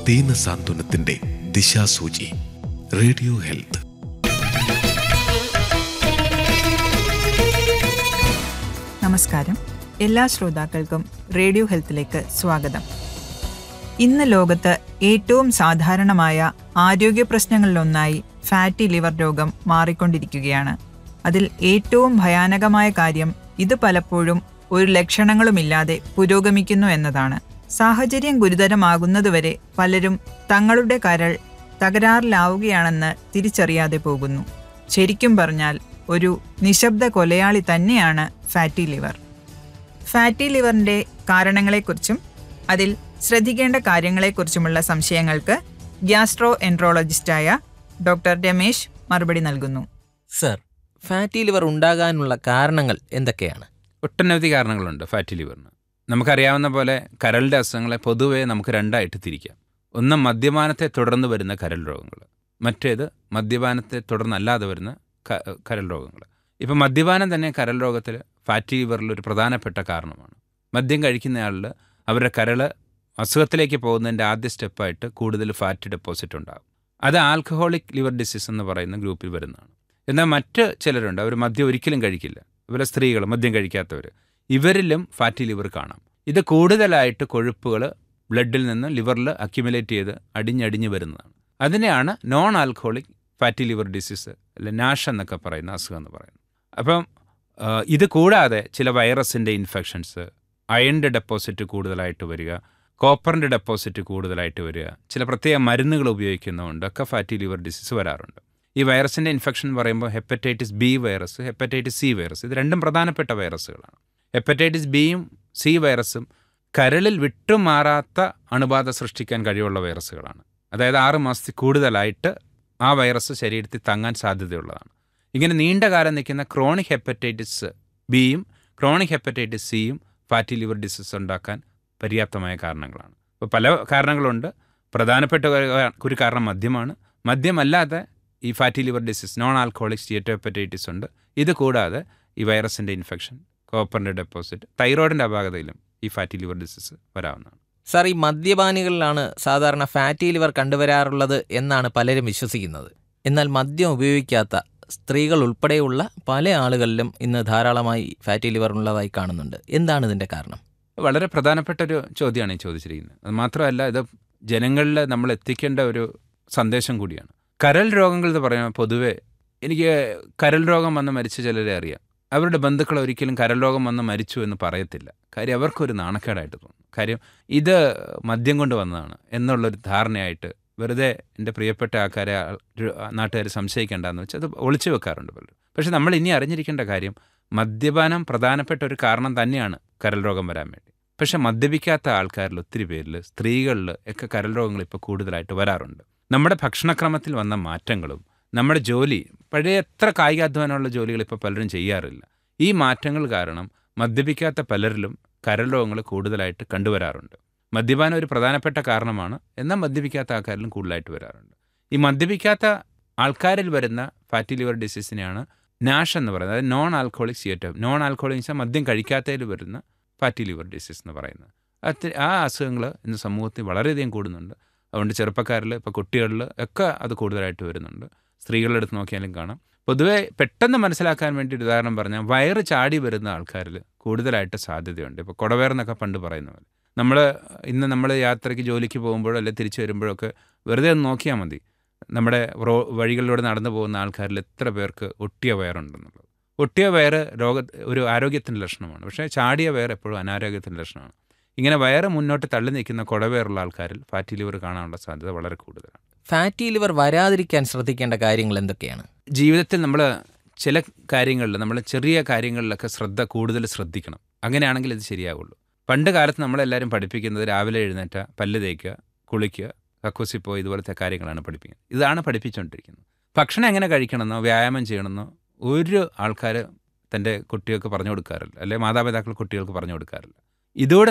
ദീനസാന്ത്വനത്തിന്റെ ദിശാസൂചി. Radio health. നമസ്കാരം. എല്ലാ ശ്രോതാക്കൾക്കും റേഡിയോ ഹെൽത്തിലേക്ക് സ്വാഗതം. ഇന്ന് ലോകത്ത് ഏറ്റവും സാധാരണമായ ആരോഗ്യ പ്രശ്നങ്ങളിലൊന്നായി ഫാറ്റി ലിവർ രോഗം മാറിക്കൊണ്ടിരിക്കുകയാണ്. അതിൽ ഏറ്റവും ഭയാനകമായ കാര്യം ഇത് പലപ്പോഴും ഒരു ലക്ഷണങ്ങളുമില്ലാതെ പുരോഗമിക്കുന്നു എന്നതാണ്. സാഹചര്യം ഗുരുതരമാകുന്നതുവരെ പലരും തങ്ങളുടെ കരൾ തകരാറിലാവുകയാണെന്ന് തിരിച്ചറിയാതെ പോകുന്നു. ശരിക്കും പറഞ്ഞാൽ ഒരു നിശബ്ദ കൊലയാളി തന്നെയാണ് ഫാറ്റി ലിവർ. ഫാറ്റി ലിവറിൻ്റെ കാരണങ്ങളെക്കുറിച്ചും അതിൽ ശ്രദ്ധിക്കേണ്ട കാര്യങ്ങളെക്കുറിച്ചുമുള്ള സംശയങ്ങൾക്ക് ഗ്യാസ്ട്രോ എൻട്രോളജിസ്റ്റായ ഡോക്ടർ രമേശ് മറുപടി നൽകുന്നു. സർ, ഫാറ്റി ലിവർ ഉണ്ടാകാനുള്ള കാരണങ്ങൾ എന്തൊക്കെയാണ്? ഒട്ടനവധി കാരണങ്ങളുണ്ട് ഫാറ്റി ലിവറിന്. നമുക്കറിയാവുന്ന പോലെ കരളിൻ്റെ അസുഖങ്ങളെ പൊതുവേ നമുക്ക് രണ്ടായിട്ട് തിരിക്കാം. ഒന്ന് മദ്യപാനത്തെ തുടർന്ന് വരുന്ന കരൾ രോഗങ്ങൾ, മറ്റേത് മദ്യപാനത്തെ തുടർന്നല്ലാതെ വരുന്ന കരൾ രോഗങ്ങൾ. ഇപ്പം മദ്യപാനം തന്നെ കരൾ രോഗത്തിൽ ഫാറ്റി ലിവറിൽ ഒരു പ്രധാനപ്പെട്ട കാരണമാണ്. മദ്യം കഴിക്കുന്നയാളിൽ അവരുടെ കരൾ അസുഖത്തിലേക്ക് പോകുന്നതിൻ്റെ ആദ്യ സ്റ്റെപ്പായിട്ട് കൂടുതൽ ഫാറ്റ് ഡെപ്പോസിറ്റ് ഉണ്ടാകും. അത് ആൽക്കഹോളിക് ലിവർ ഡിസീസ് എന്ന് പറയുന്ന ഗ്രൂപ്പിൽ വരുന്നതാണ്. എന്നാൽ മറ്റ് ചിലരുണ്ട്, അവർ മദ്യം ഒരിക്കലും കഴിക്കില്ല. ഇവരെ സ്ത്രീകൾ, മദ്യം കഴിക്കാത്തവർ, ഇവരിലും ഫാറ്റി ലിവർ കാണാം. ഇത് കൂടുതലായിട്ട് കൊഴുപ്പുകൾ ബ്ലഡിൽ നിന്ന് ലിവറിൽ അക്യുമുലേറ്റ് ചെയ്ത് അടിഞ്ഞടിഞ്ഞ് വരുന്നതാണ്. അതിനെയാണ് non alcoholic fatty liver disease, അല്ലെ നാഷ് എന്നൊക്കെ പറയുന്ന അസുഖം എന്ന് പറയുന്നത്. അപ്പം ഇത് കൂടാതെ ചില വൈറസിൻ്റെ ഇൻഫെക്ഷൻസ്, അയണിൻ്റെ ഡെപ്പോസിറ്റ് കൂടുതലായിട്ട് വരിക, കോപ്പറിൻ്റെ ഡെപ്പോസിറ്റ് കൂടുതലായിട്ട് വരിക, ചില പ്രത്യേക മരുന്നുകൾ ഉപയോഗിക്കുന്നതുകൊണ്ടൊക്കെ ഫാറ്റി ലിവർ ഡിസീസ് വരാറുണ്ട്. ഈ വൈറസിൻ്റെ ഇൻഫെക്ഷൻ എന്ന് പറയുമ്പോൾ hepatitis B virus, hepatitis C virus, ഇത് രണ്ടും പ്രധാനപ്പെട്ട വൈറസുകളാണ്. ഹെപ്പറ്റൈറ്റിസ് ബിയും സി വൈറസും കരളിൽ വിട്ടുമാറാത്ത അണുബാധ സൃഷ്ടിക്കാൻ കഴിവുള്ള വൈറസുകളാണ്. അതായത് 6 മാസത്തിൽ കൂടുതലായിട്ട് ആ വൈറസ് ശരീരത്തിൽ തങ്ങാൻ സാധ്യതയുള്ളതാണ്. ഇങ്ങനെ നീണ്ട കാലം നിൽക്കുന്ന ക്രോണിക് ഹെപ്പറ്റൈറ്റിസ് ബിയും ക്രോണിക് ഹെപ്പറ്റൈറ്റിസ് സിയും ഫാറ്റി ലിവർ ഡിസീസ് ഉണ്ടാക്കാൻ പര്യാപ്തമായ കാരണങ്ങളാണ്. ഇപ്പോൾ പല കാരണങ്ങളുണ്ട്. പ്രധാനപ്പെട്ട ഒരു കാരണം മദ്യമാണ്. മദ്യമല്ലാതെ ഈ fatty liver disease, non alcoholic സ്റ്റീറ്റോ hepatitis ഉണ്ട്. ഇത് കൂടാതെ ഈ വൈറസിൻ്റെ ഇൻഫെക്ഷൻ, കോപ്പറിൻ്റെ ഡെപ്പോസിറ്റ്, തൈറോയിഡിൻ്റെ അപാകതയിലും ഈ ഫാറ്റി ലിവർ ഡിസീസ് വരാവുന്നതാണ്. സാർ, ഈ മദ്യപാനികളിലാണ് സാധാരണ ഫാറ്റി ലിവർ കണ്ടുവരാറുള്ളത് എന്നാണ് പലരും വിശ്വസിക്കുന്നത്. എന്നാൽ മദ്യം ഉപയോഗിക്കാത്ത സ്ത്രീകൾ ഉൾപ്പെടെയുള്ള പല ആളുകളിലും ഇന്ന് ധാരാളമായി ഫാറ്റി ലിവർ ഉള്ളതായി കാണുന്നുണ്ട്. എന്താണ് ഇതിൻ്റെ കാരണം? വളരെ പ്രധാനപ്പെട്ട ഒരു ചോദ്യമാണ് ഈ ചോദിച്ചിരിക്കുന്നത്. അത് മാത്രമല്ല, ഇത് ജനങ്ങളിൽ നമ്മൾ എത്തിക്കേണ്ട ഒരു സന്ദേശം കൂടിയാണ്. കരൾ രോഗങ്ങൾ എന്ന് പറയുമ്പോൾ പൊതുവേ എനിക്ക് കരൾ രോഗം വന്ന് മരിച്ച ചിലരെ അറിയാം. അവരുടെ ബന്ധുക്കൾ ഒരിക്കലും കരൾ രോഗം വന്ന് മരിച്ചു എന്ന് പറയത്തില്ല. കാര്യം അവർക്കൊരു നാണക്കേടായിട്ട് തോന്നും. കാര്യം ഇത് മദ്യം കൊണ്ട് വന്നതാണ് എന്നുള്ളൊരു ധാരണയായിട്ട് വെറുതെ എൻ്റെ പ്രിയപ്പെട്ട ആൾക്കാരെ, നാട്ടുകാർ സംശയിക്കേണ്ടെന്ന് വെച്ചാൽ അത് ഒളിച്ചു വെക്കാറുണ്ട് പലരും. പക്ഷെ നമ്മൾ ഇനി അറിഞ്ഞിരിക്കേണ്ട കാര്യം, മദ്യപാനം പ്രധാനപ്പെട്ട ഒരു കാരണം തന്നെയാണ് കരൾ രോഗം വരാൻ വേണ്ടി. പക്ഷെ മദ്യപിക്കാത്ത ആൾക്കാരിൽ ഒത്തിരി പേരിൽ, സ്ത്രീകളിൽ ഒക്കെ കരൾ രോഗങ്ങൾ ഇപ്പോൾ കൂടുതലായിട്ട് വരാറുണ്ട്. നമ്മുടെ ഭക്ഷണക്രമത്തിൽ വന്ന മാറ്റങ്ങളും നമ്മുടെ ജോലി, പഴയ എത്ര കായികാധ്വാനമുള്ള ജോലികൾ ഇപ്പോൾ പലരും ചെയ്യാറില്ല. ഈ മാറ്റങ്ങൾ കാരണം മദ്യപിക്കാത്ത പലരിലും കരൾ രോഗങ്ങൾ കൂടുതലായിട്ട് കണ്ടുവരാറുണ്ട്. മദ്യപാനം ഒരു പ്രധാനപ്പെട്ട കാരണമാണ്, എന്നാൽ മദ്യപിക്കാത്ത ആൾക്കാരിലും കൂടുതലായിട്ട് വരാറുണ്ട്. ഈ മദ്യപിക്കാത്ത ആൾക്കാരിൽ വരുന്ന ഫാറ്റി ലിവർ ഡിസീസിനെയാണ് നാഷ് എന്ന് പറയുന്നത്. അതായത് നോൺ ആൽക്കഹോളിക് സ്റ്റീറ്റോ. നോൺ ആൽക്കഹോളിക് വെച്ചാൽ മദ്യം കഴിക്കാത്തതിൽ വരുന്ന ഫാറ്റി ലിവർ ഡിസീസ് എന്ന് പറയുന്നത്. ആ അസുഖങ്ങൾ ഇന്ന് സമൂഹത്തിൽ വളരെയധികം കൂടുന്നുണ്ട്. അതുകൊണ്ട് ചെറുപ്പക്കാരിൽ, ഇപ്പോൾ കുട്ടികളിൽ ഒക്കെ അത് കൂടുതലായിട്ട് വരുന്നുണ്ട്. സ്ത്രീകളുടെ അടുത്ത് നോക്കിയാലും കാണാം. പൊതുവെ പെട്ടെന്ന് മനസ്സിലാക്കാൻ വേണ്ടി ഒരു ഉദാഹരണം പറഞ്ഞാൽ, വയറ് ചാടി വരുന്ന ആൾക്കാരിൽ കൂടുതലായിട്ട് സാധ്യതയുണ്ട്. ഇപ്പോൾ കുടവയറെന്നൊക്കെ പണ്ട് പറയുന്ന പോലെ നമ്മൾ യാത്രയ്ക്ക്, ജോലിക്ക് പോകുമ്പോഴോ അല്ലെങ്കിൽ തിരിച്ചു വരുമ്പോഴൊക്കെ വെറുതെ ഒന്ന് നോക്കിയാൽ മതി, നമ്മുടെ വഴികളിലൂടെ നടന്നു പോകുന്ന ആൾക്കാരിൽ എത്ര പേർക്ക് ഒട്ടിയ വയറുണ്ടെന്നുള്ളത്. ഒട്ടിയ വയറ് ഒരു ആരോഗ്യത്തിൻ്റെ ലക്ഷണമാണ്. പക്ഷേ ചാടിയ വയർ എപ്പോഴും അനാരോഗ്യത്തിൻ്റെ ലക്ഷണമാണ്. ഇങ്ങനെ വയറ് മുന്നോട്ട് തള്ളി നിൽക്കുന്ന കുടവയറുള്ള ആൾക്കാരിൽ ഫാറ്റി ലിവർ കാണാനുള്ള സാധ്യത വളരെ കൂടുതലാണ്. ഫാറ്റി ലിവർ വരാതിരിക്കാൻ ശ്രദ്ധിക്കേണ്ട കാര്യങ്ങൾ എന്തൊക്കെയാണ്? ജീവിതത്തിൽ നമ്മൾ ചില കാര്യങ്ങളിൽ, നമ്മൾ ചെറിയ കാര്യങ്ങളിലൊക്കെ കൂടുതൽ ശ്രദ്ധിക്കണം. അങ്ങനെയാണെങ്കിൽ ഇത് ശരിയാവുള്ളൂ. പണ്ട് കാലത്ത് നമ്മളെല്ലാവരും പഠിപ്പിക്കുന്നത് രാവിലെ എഴുന്നേറ്റ, പല്ല് തേക്കുക, കുളിക്കുക, കക്കൂസിൽ പോയി, ഇതുപോലത്തെ കാര്യങ്ങളാണ് പഠിപ്പിക്കുന്നത്. ഇതാണ് പഠിപ്പിച്ചുകൊണ്ടിരിക്കുന്നത്. ഭക്ഷണം എങ്ങനെ കഴിക്കണമെന്നോ വ്യായാമം ചെയ്യണമെന്നോ ഒരു ആൾക്കാർ തൻ്റെ കുട്ടികൾക്ക് പറഞ്ഞു കൊടുക്കാറില്ല, അല്ലെങ്കിൽ മാതാപിതാക്കൾ കുട്ടികൾക്ക് പറഞ്ഞു കൊടുക്കാറില്ല. ഇതോടെ